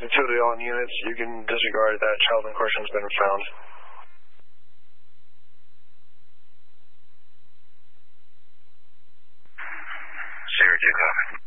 52 to all units. You can disregard that. Child in question has been found. Sierra 2, copy.